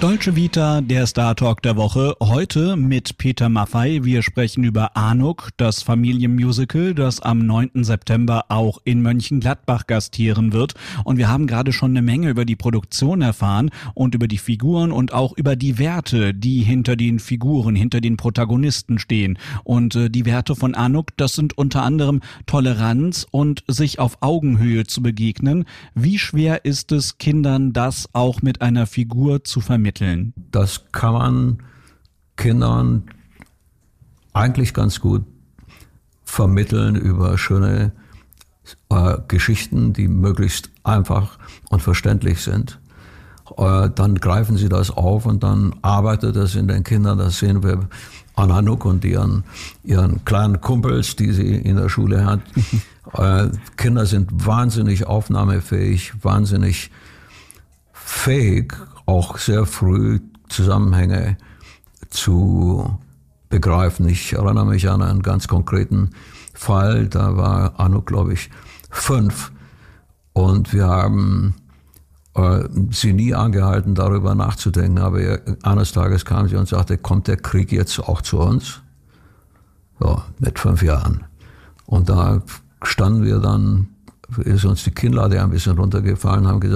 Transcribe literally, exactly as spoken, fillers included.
Dolce Vita, der Star Talk der Woche. Heute mit Peter Maffay. Wir sprechen über Anuk, das Familienmusical, das am neunten September auch in Mönchengladbach gastieren wird. Und wir haben gerade schon eine Menge über die Produktion erfahren und über die Figuren und auch über die Werte, die hinter den Figuren, hinter den Protagonisten stehen. Und äh, die Werte von Anuk, das sind unter anderem Toleranz und sich auf Augenhöhe zu begegnen. Wie schwer ist es, Kindern das auch mit einer Figur zu vermitteln? Das kann man Kindern eigentlich ganz gut vermitteln über schöne äh, Geschichten, die möglichst einfach und verständlich sind. Äh, dann greifen sie das auf und dann arbeitet das in den Kindern. Das sehen wir an Anuk und ihren, ihren kleinen Kumpels, die sie in der Schule hat. äh, Kinder sind wahnsinnig aufnahmefähig, wahnsinnig fähig, auch sehr früh Zusammenhänge zu begreifen. Ich erinnere mich an einen ganz konkreten Fall, da war Anuk, glaube ich, fünf und wir haben äh, sie nie angehalten, darüber nachzudenken, aber eines Tages kam sie und sagte, kommt der Krieg jetzt auch zu uns? Ja, mit fünf Jahren. Und da standen wir dann, ist uns die Kinnlade ein bisschen runtergefallen, haben gesagt,